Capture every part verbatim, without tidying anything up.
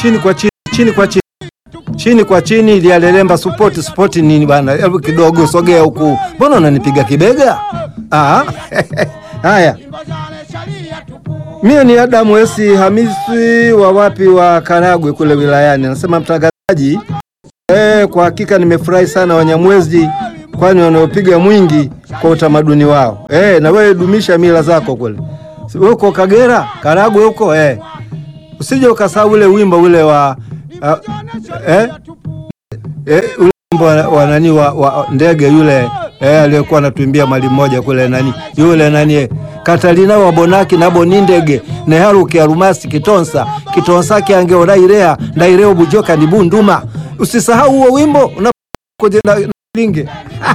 chini kwa chini, chini kwa chini. Chini kwa chini ili alelemba support support nini bana? Hebu kidogo sogea huku. Mbona unanipiga kibega? Ah. Haya. Mimi ni Adamu Esi Hamisi wa wapi wa Karagwe kule wilayani. Nasema mtangazaji, eh, kwa hakika nimefurahi sana Wanyamwezi kwani wanaopiga mwingi kwa utamaduni wao. Eh, na wewe dumisha mila zako kule. Wewe uko Kagera, Karagwe huko eh. Usije ukasahau ule wimbo ule wa uh, eh eh ule wimbo wa, wa nani wa, wa ndege yule eh aliyekuwa anatuimbia mali mmoja kule nani yule nani Katalina wa Bonaki na Bonindege ne haruki arumasi kitonsa kitonsa kiange orairea ndaireo bujoka ni bunduma. Usisahau huo wimbo unakoje na linge.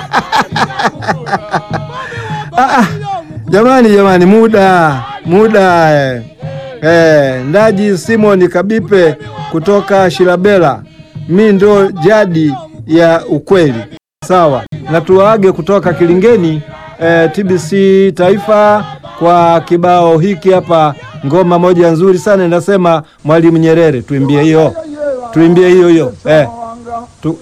Ah, jamani jamani muda muda eh. Eh, Ndaji Simoni Kabipe kutoka Shirabela. Mimi ndo jadi ya ukweli. Sawa. Na tuwaage kutoka Kilingeni eh, T B C Taifa kwa kibao hiki hapa, ngoma moja nzuri sana inasema Mwalimu Nyerere. Tuimbie hiyo. Tuimbie hiyo hiyo. Eh. Tu...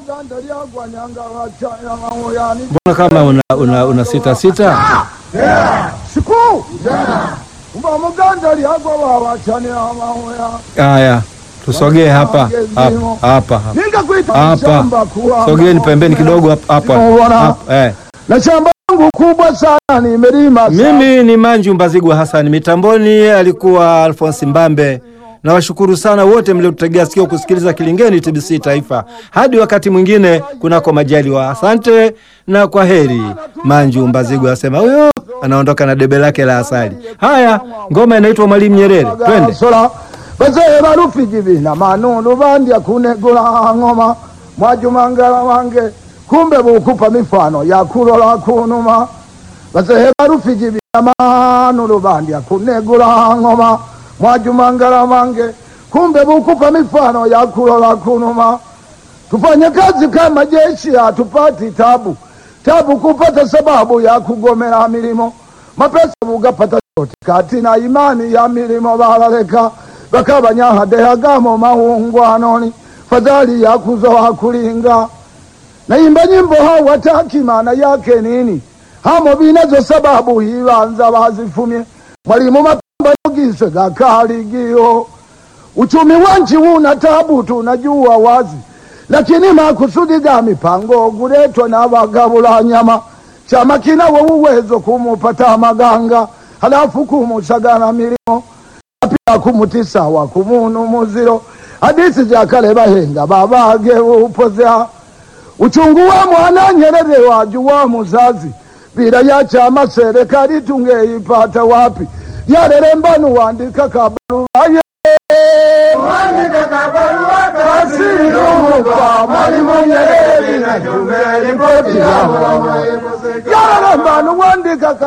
Mbona kama una una, una sita sita? Yeah. Siku. Yeah. Umba muganda liagwa wawa chane amahoya. Haya, tusogee hapa hapa hapa. Hapa. Sogeni pembeni kidogo hapa hapa. Eh. Na shamba langu kubwa sana nimelima. Mimi ni Manju Mbazigwa Hassan, mitamboni alikuwa Alphonse Mbambe. Na washukuru sana wote mliotutegea sikio kusikiliza Kilingeni T B C Taifa. Hadi wakati mwingine kunako majaliwa. Asante na kwa heri. Manju Mbazigwa asema huyo anaondoka na debe lake la asali. Haya, ngoma inaitwa Mwalimu Nyerere. Twende. Bazee barufiji bina manundu bandi akunegula ngoma Mwajumangala wange kumbe bukupa mifano ya kulola kunuma. Bazee barufiji bina manundu bandi akunegula ngoma Mwajumangala wange kumbe bukupa mifano ya kulola kunuma. Tufanye kazi kama jeshi, hatupati tabu tabu kupata sababu ya kugomera milimo. Mapesa bugapata chote kati na imani ya milimo balaleka bakabanya dehagamo mahungwanoni fadhali ya kuzoa kulinga. Na imba nyimbo hawataki maana yake nini? Hamo binazo sababu hibanza bazifumye. Mwalimu mapamba yogise gakaligio. Uchumi wanchi una tabu tunajua wazi, lakini makusudi ga mipango guletwa na bagabula nyama. Chama kinawo uwezo kumupata maganga halafu kumusagana milimo apia kumutisa wa kumunu muziro. Hadisi za kale bahenga babage upozea uchungu wa mwana Nyerere wajuwa muzazi bila ya chama serikali tungeipata wapi? Yarere mbanu wandika kabarua wandika kabarua kasiru kwa Mwalimu Nyerere na tumeli poti ya Yarere mbanu wandika